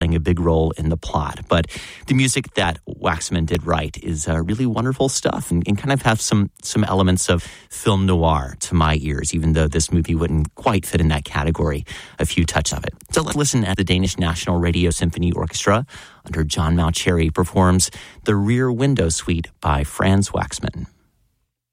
playing a big role in the plot. But the music that Waxman did write is really wonderful stuff and kind of have some elements of film noir to my ears, even though this movie wouldn't quite fit in that category. A few touches of it. So let's listen at the Danish National Radio Symphony Orchestra under John Mauceri performs The Rear Window Suite by Franz Waxman.